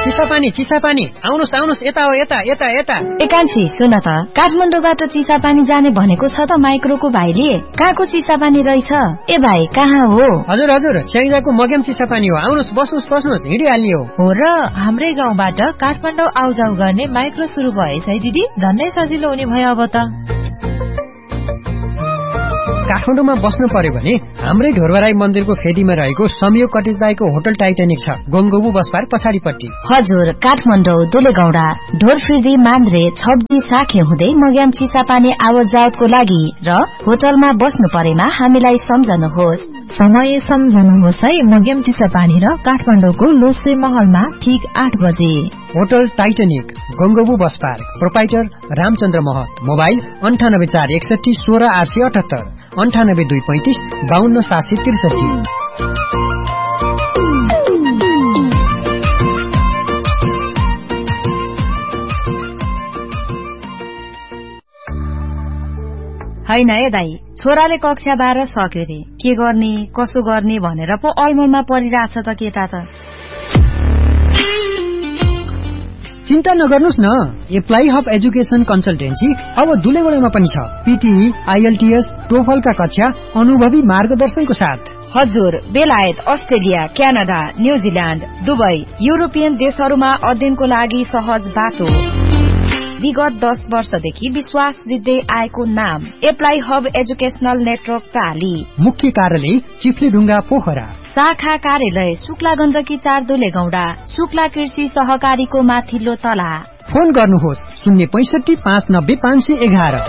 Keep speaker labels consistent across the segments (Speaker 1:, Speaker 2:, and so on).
Speaker 1: चिसापानी आउनुस् आउनुस् यता हो यता यता यता।
Speaker 2: एकान्छी सुन त, काठमाडौँबाट चिसापानी जाने भनेको छ त माइक्रोको भाइले। कहाँको चिसापानी रहेछ? ए भाइ कहाँ हो?
Speaker 1: हजुर हजुर, स्याङ्जाको मग्याम चिसापानी हो। आउनुस् बस्नुस् हिँडिहाल्ने हो
Speaker 3: र हाम्रै गाउँबाट काठमाडौँ आउजाउ गर्ने माइक्रो सुरु भएछ है दिदी। झन्नै सजिलो हुने भयो अब त।
Speaker 1: काठमाडौँमा बस्नु पर्यो भने हाम्रै ढोरबराई मन्दिरको फेदीमा रहेको संयोग कटेज दाईको होटल टाइटानिक छ, गोङगोबु बस पार्क पछाडिपट्टि।
Speaker 2: हजुर, काठमाडौँ दुलेगौडा ढोरफ्रिदी मान्द्रे छब्दी साखे हुँदै मग्याम चिसापानी आवत जावतको लागि र होटलमा बस्नु परेमा हामीलाई सम्झनुहोस्।
Speaker 3: समय सम्झनुहोस् है। मग्याम चिसापानी र काठमाडौँको लोसे महलमा ठीक 8 बजे।
Speaker 1: Hotel Titanic, गोङगोबु bus park, proprietor Ramchandra महत। मोबाइल 98461 16878, 98235 52763।
Speaker 2: हैन ए दाई, छोराले कक्षा 12 सक्यो रे, के गर्ने कसो गर्ने भनेर पो अलमलमा परिरहेछ त केटा त।
Speaker 1: चिन्ता नगर्नुस् न, एप्लाई हब एजुकेसन कन्सल्टेन्सी अब दुलेगौडामा पनि छ। पीटीई, आईएलटीएस, टोफलका कक्षा अनुभवी मार्गदर्शनको साथ।
Speaker 2: हजुर, बेलायत, Australia, Canada, New Zealand, Dubai, European देशहरूमा अध्ययनको लागि सहज बाटो। विगत 10 वर्षदेखि विश्वास दिँदै आएको नाम एप्लाई हब एजुकेशनल नेटवर्क प्राली।
Speaker 1: मुख्य कार्यालय चिफ्लेढुङ्गा पोखरा।
Speaker 2: शाखा कार्यालय शुक्ला गण्डकी 4 दुलेगौडा, शुक्ला कृषि सहकारीको माथिल्लो तला।
Speaker 1: फोन गर्नुहोस् 065 590 511।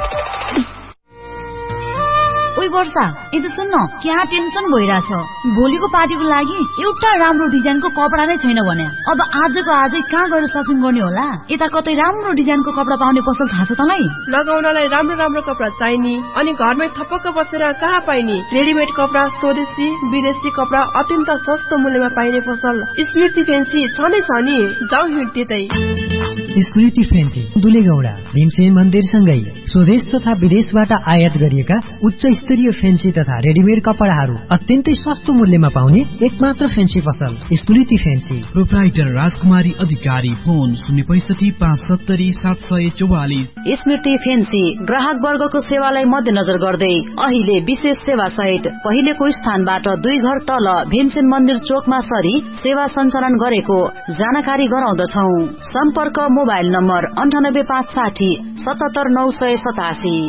Speaker 4: ओइ वर्षा, यदि सुन्न, क्या टेन्सन भइरहेछ। भोलिको पार्टीको लागि एउटा राम्रो डिजाइनको कपडा नै छैन भने अब आजको आजै कहाँ गएर सपिङ गर्ने होला? यता कतै राम्रो डिजाइनको कपडा पाउने पसल थाहा छ तँलाई?
Speaker 5: लगाउनलाई राम्रो राम्रो कपडा चाहिने अनि घरमै थपक्क बसेर कहाँ पाइने? रेडिमेड कपडा, स्वदेशी विदेशी कपडा अत्यन्त सस्तो मूल्यमा पाइने पसल स्मृति फेन्सी छ नै छ नि। जाऊ हिँड त्यतै।
Speaker 1: स्मृति फेन्सी दुलेगौडा भीमसेन मन्दिरसँगै स्वदेश तथा विदेशबाट आयात गरिएका उच्च स्तरीय फेन्सी तथा रेडिमेड कपडाहरू अत्यन्तै सस्तो मूल्यमा पाउने एकमात्र फेन्सी पसल स्मृति फेन्सी।
Speaker 6: प्रोप्राइटर राजकुमारी अधिकारी। फोन 065 570 744।
Speaker 4: स्मृति फेन्सी ग्राहक वर्गको सेवालाई मध्यनजर गर्दै अहिले विशेष सेवा सहित पहिलेको स्थानबाट 2 घर तल भीमसेन मन्दिर चोकमा सरी सेवा सञ्चालन गरेको जानकारी गराउँदछौ। सम्पर्क मोबाइल नम्बर 98560 77987।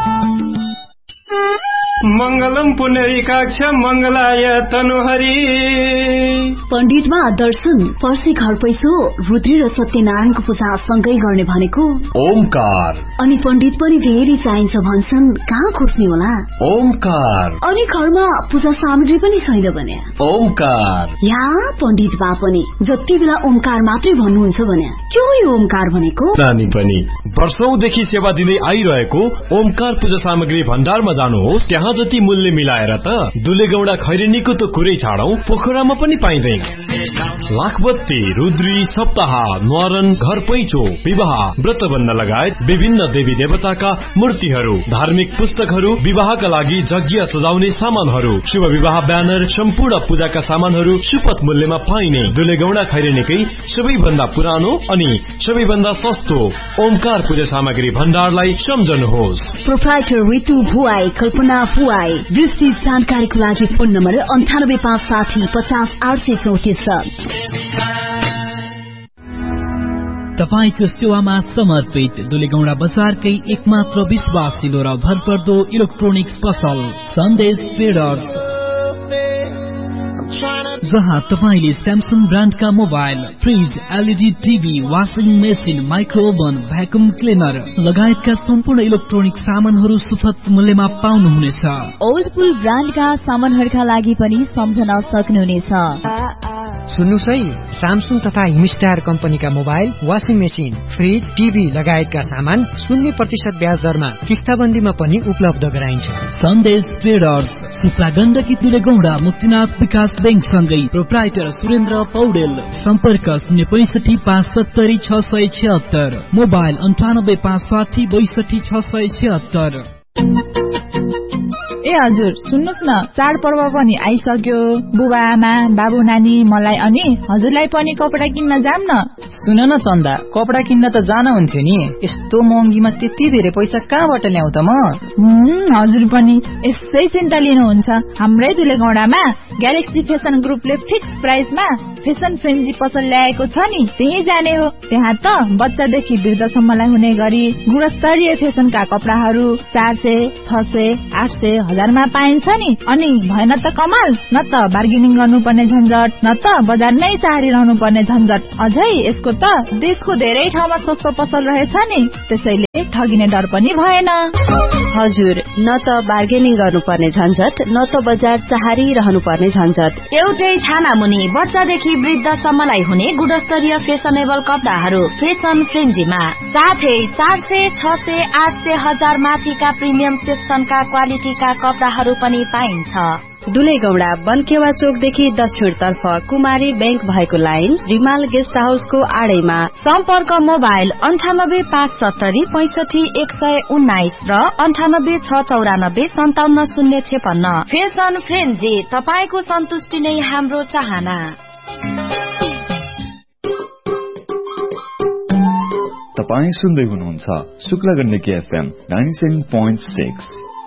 Speaker 7: मंगलम पुनरीकाक्ष मंगलाय तनुहरी।
Speaker 4: पण्डितमा दर्शन पर्सी घर पैसो रुद्री र सत्यनारायणको पूजा सँगै गर्ने भनेको
Speaker 8: ओमकार।
Speaker 4: अनि पण्डित पनि धेरै चाहिन्छ भन्छन्, कहाँ खोज्ने होला?
Speaker 8: ओमकार।
Speaker 4: अनि घरमा पूजा सामग्री पनि छैन भने
Speaker 8: ओमकार।
Speaker 4: या पण्डित बा पनि जति बेला ओमकार मात्रै भन्नुहुन्छ भने के हो यो ओमकार भनेको?
Speaker 8: नानी पनि वर्षौंदेखि सेवा दिँदै आइरहेको ओमकार पूजा सामग्री भण्डारमा जानुहोस्, त्यहाँ जति मूल्य मिलाएर त दुलेगौडा खैरेनीको त कुरै छाडौं, पोखरामा पनि पाइँदैन। लाखबत्ती, रुद्री, सप्ताह, न्वारन, घर पैँचो, विवाह, व्रतबन्ध लगायत विभिन्न देवी देवताका मूर्तिहरू, धार्मिक पुस्तकहरू, विवाहका लागि यज्ञ सजाउने सामानहरू, शुभ विवाह ब्यानर, सम्पूर्ण पूजाका सामानहरू सुपथ मूल्यमा पाइने दुलेगौडा खैरेनीकै सबैभन्दा पुरानो अनि सबैभन्दा सस्तो ओमकार पूजा सामग्री भण्डारलाई सम्झनुहोस्।
Speaker 4: प्रोप्राइटर ऋतु भुवाई, कल्पना भुवाई। विस्तृत जानकारीको लागि फोन नम्बर 98560 50 834।
Speaker 6: तपाईको सेवामा समर्पित दुलेगौडा बजारकै एकमात्र विश्वासिलो र भरपर्दो इलेक्ट्रोनिक्स पसल सन्देश ट्रेडर्स, जहाँ तपाईले Samsung ब्रान्डका mobile, fridge, LED TV, washing machine, माइक्रोओभन, vacuum cleaner लगायतका सम्पूर्ण इलेक्ट्रोनिक सामानहरू सुपथ मूल्यमा पाउनुहुनेछ।
Speaker 4: ओल्डपुल ब्रान्डका सामानहरूका लागि पनि सम्झन सक्नुहुनेछ।
Speaker 1: सुन्नुहोस् है, सामसुङ तथा हिमस्टार कम्पनीका mobile, washing machine, fridge, TV लगायतका सामान 0% ब्याज दरमा किस्ताबन्दीमा पनि उपलब्ध गराइन्छ।
Speaker 6: सन्देश ट्रेडर्स, सुप्ला गण्डकी दुलेगौडा मुक्तिनाथ विकास बैंक सँगै प्रोप्राइटर सुरेन्द्र पौडेल। सम्पर्क 065 570 676, मोबाइल 98 560 62 676।
Speaker 3: ए हजुर सुन्नुस् न, चाडपर्व पनि आइसक्यो। बुबा आमा बाबु नानी मलाई अनि हजुरलाई पनि कपडा किन्न जाम न।
Speaker 9: सुन न चन्दा, कपडा किन्न त जान हुन्थ्यो नि, यस्तो महँगीमा त्यति धेरै पैसा कहाँबाट ल्याउ त म?
Speaker 3: हजुर पनि यसै चिन्ता लिनुहुन्छ। हाम्रै दुलेगौडामा ग्यालेक्सी फेसन ग्रुपले फिक्स प्राइसमा फेसन फ्रेन्जी पसल ल्याएको छ नि, त्यही जाने हो। त्यहाँ त बच्चादेखि वृद्धसम्मलाई हुने गरी गुणस्तरीय फेसनका कपडाहरू 400, 600, 800, 1000मा पाइन्छ नि। अनि भएन त कमाल, न त बार्गेनिङ गर्नुपर्ने झन्झट, न त बजार नै चाहरिरहनु पर्ने झन्झट। अझै यसको त देशको धेरै ठाउँमा सस्तो पसल रहेछ नि, त्यसैले ठगिने डर पनि भएन।
Speaker 4: हजुर, न त बार्गेनिङ गर्नुपर्ने झन्झट, न त बजार चाहरिरहनु पर्ने झन्झट।
Speaker 2: एउटै छाना मुनि बच्चादेखि वृद्धसम्मलाई हुने गुणस्तरीय फेसनेबल कपडाहरू फेसन फ्रेन्जीमा, साथै 400, 600, 800, 1000 माथिका प्रिमियम सेक्सनका क्वालिटीका कपडाहरू पनि पाइन्छ।
Speaker 4: दुलेगौडा बनकेवा चोकदेखि दक्षिणतर्फ कुमारी बैंक भएको लाइन रिमाल गेस्ट हाउसको आडैमा।
Speaker 2: सम्पर्क मोबाइल 9857 65 119 र 98 694 57 056। फेसन फ्रेन्जी, तपाईको सन्तुष्टि नै हाम्रो चाहना।
Speaker 10: तपाई सुन्दै हुनुहुन्छ शुक्ला गण्डकी FM 97.6।